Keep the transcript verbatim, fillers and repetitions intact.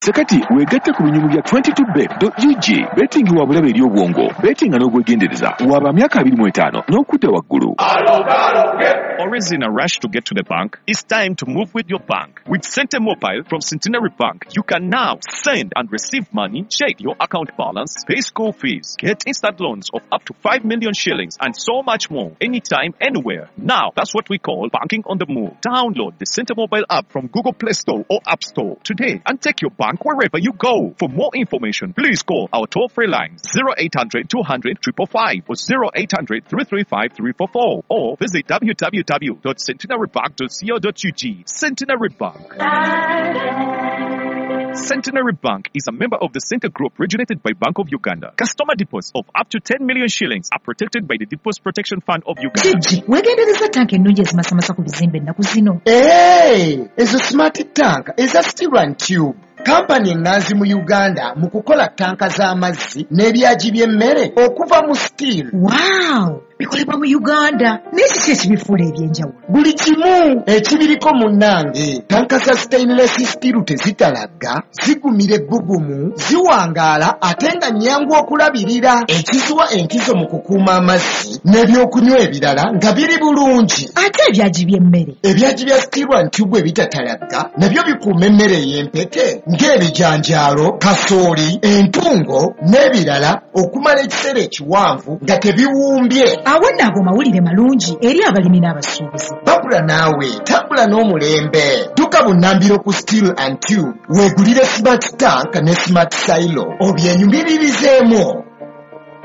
Sekati wegatte ku binyumu bya twenty-two bet dot U G. Betting wa bulabe eri obwongo. Betting n'ogwegendereza. Waba myaka abiri mu etaano n'okudda waggulu. Always in a rush to get to the bank? It's time to move with your bank. With Cente Mobile from Centenary Bank, you can now send and receive money, check your account balance, pay school fees, get instant loans of up to five million shillings, and so much more, anytime, anywhere. Now, that's what we call banking on the move. Download the Cente Mobile app from Google Play Store or App Store today and take your bank wherever you go. For more information, please call our toll-free line zero eight hundred two hundred five five five or zero eight hundred three three five three four four or visit w w w dot centenary bank dot co dot u g. Centenary Bank. Centenary Bank is a member of the Center Group originated by Bank of Uganda. Customer deposits of up to ten million shillings are protected by the Deposit Protection Fund of Uganda. Gigi, wegendereza tank ennungi ezimasamasa ku bizimbe ennaku zino. Hey, ezo smart tank eza steel and tube. Kampani enganzi mu Uganda mu kukola tanka z'amazzi n'ebyaji by'emmere okuva mu steel. Wow! Bikolebwa mu Uganda. N'ekiki ekibifuula ebyenjawulo? Buli kimu ekibiriko munnange. Tanka za stainless steel tezitalagga, zigumira ebbugumu, ziwangaala ate nga nnyangu okulabirira. Ekiziwa enkizo mu kukuuma amazzi n'ebyokunywa ebirala nga biri bulungi. Ate ebyaji by'emmere? Ebyaji bya steel and tube ebitatalagga nabyo bikuuma emmere y'empeke ng'ebijanjaalo, kasooli, entungo n'ebirala okumala ekiseera ekiwanvu nga tebiwumbye. Awo naago mawulire malungi eri abalimi n'abasuubuzi. Babula naawe tambula n'omulembe. Dduka bunnambiro ku steel and tube weegulire smart tank ne smart silo obyenyumiririzemu.